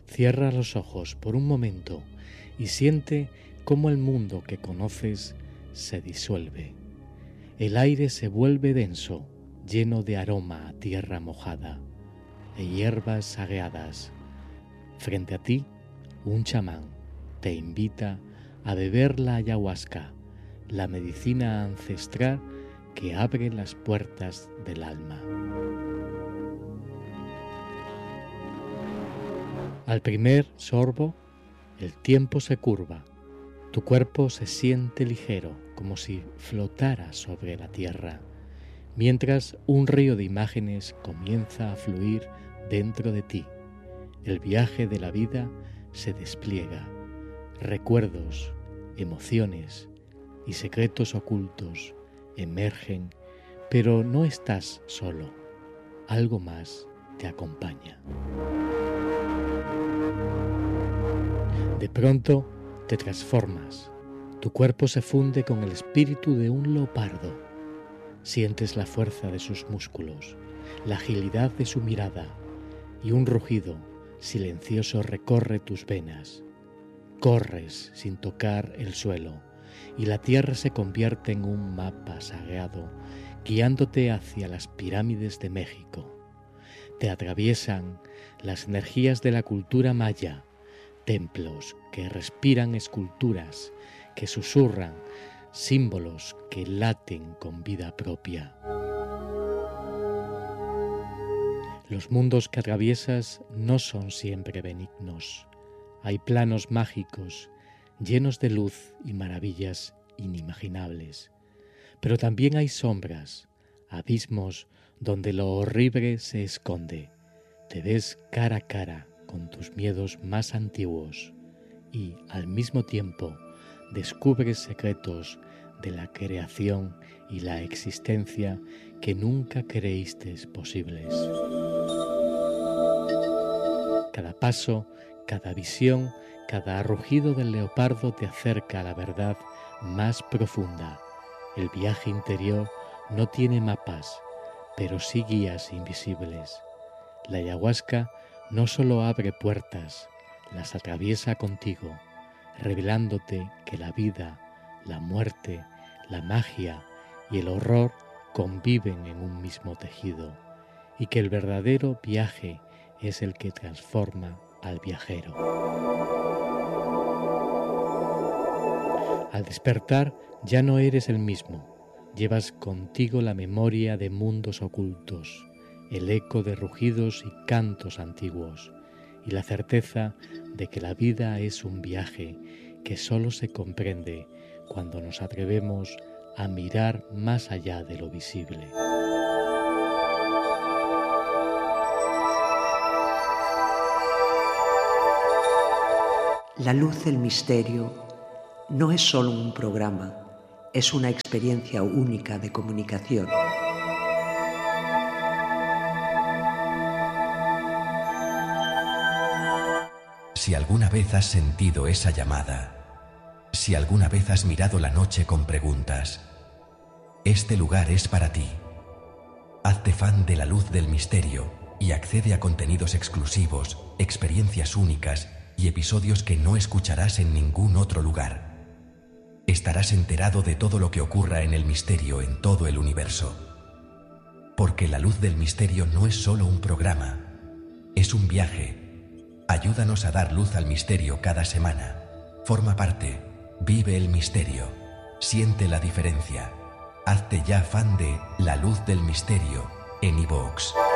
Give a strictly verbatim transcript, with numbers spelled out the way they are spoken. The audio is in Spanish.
Cierra los ojos por un momento y siente cómo el mundo que conoces se disuelve. El aire se vuelve denso, lleno de aroma a tierra mojada, de hierbas sagueadas. Frente a ti, un chamán te invita a beber la ayahuasca, la medicina ancestral que abre las puertas del alma. Al primer sorbo, el tiempo se curva, tu cuerpo se siente ligero, como si flotara sobre la tierra, mientras un río de imágenes comienza a fluir dentro de ti. El viaje de la vida se despliega, recuerdos, emociones y secretos ocultos emergen, pero no estás solo, algo más te acompaña. De pronto te transformas, tu cuerpo se funde con el espíritu de un leopardo. Sientes la fuerza de sus músculos, la agilidad de su mirada, y un rugido silencioso recorre tus venas. Corres sin tocar el suelo, y la tierra se convierte en un mapa sagrado, guiándote hacia las pirámides de México. Te atraviesan las energías de la cultura maya, templos que respiran esculturas, que susurran, símbolos que laten con vida propia. Los mundos que atraviesas no son siempre benignos. Hay planos mágicos, llenos de luz y maravillas inimaginables. Pero también hay sombras, abismos donde lo horrible se esconde. Te ves cara a cara con tus miedos más antiguos y, al mismo tiempo, descubres secretos de la creación y la existencia que nunca creíste posibles. Cada paso, cada visión, cada rugido del leopardo te acerca a la verdad más profunda. El viaje interior no tiene mapas, pero sí guías invisibles. La ayahuasca no solo abre puertas, las atraviesa contigo, revelándote que la vida, la muerte, la magia y el horror conviven en un mismo tejido, y que el verdadero viaje es el que transforma al viajero. Al despertar ya no eres el mismo, llevas contigo la memoria de mundos ocultos, el eco de rugidos y cantos antiguos, y la certeza de que la vida es un viaje que solo se comprende cuando nos atrevemos a mirar más allá de lo visible. La luz del misterio no es solo un programa, es una experiencia única de comunicación. Si alguna vez has sentido esa llamada, si alguna vez has mirado la noche con preguntas, este lugar es para ti. Hazte fan de la luz del misterio y accede a contenidos exclusivos, experiencias únicas y episodios que no escucharás en ningún otro lugar. Estarás enterado de todo lo que ocurra en el misterio en todo el universo. Porque la luz del misterio no es solo un programa, es un viaje. Ayúdanos a dar luz al misterio cada semana. Forma parte, vive el misterio, siente la diferencia. Hazte ya fan de La Luz del Misterio en iVoox.